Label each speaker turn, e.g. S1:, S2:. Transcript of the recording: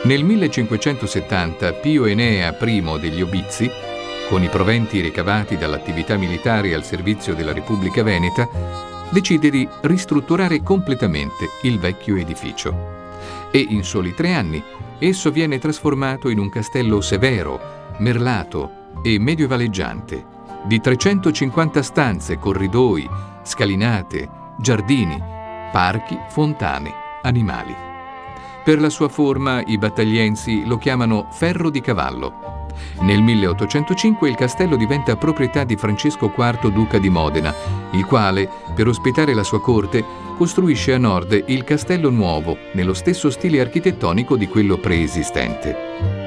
S1: Nel 1570 Pio Enea I degli Obizi, con i proventi ricavati dall'attività militare al servizio della Repubblica Veneta, decide di ristrutturare completamente il vecchio edificio. E in soli 3 anni esso viene trasformato in un castello severo, merlato e medioevaleggiante, di 350 stanze, corridoi, scalinate, giardini, parchi, fontane, animali. Per la sua forma i battagliensi lo chiamano Ferro di Cavallo. Nel 1805 il castello diventa proprietà di Francesco IV, duca di Modena, il quale, per ospitare la sua corte, costruisce a nord il Castello Nuovo, nello stesso stile architettonico di quello preesistente.